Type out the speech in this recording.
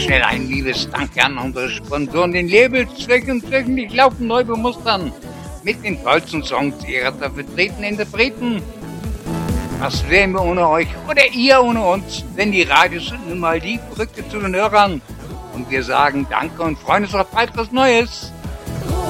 schnell ein liebes Danke an unsere Sponsoren, den Label wöchentlich laufen neu bemustern, mit den tollsten Songs ihrer vertretenen Interpreten. Was wären wir ohne euch oder ihr ohne uns, denn die Radios sind nun mal die Brücke zu den Hörern. Und wir sagen Danke und freuen uns auf weiteres Neues.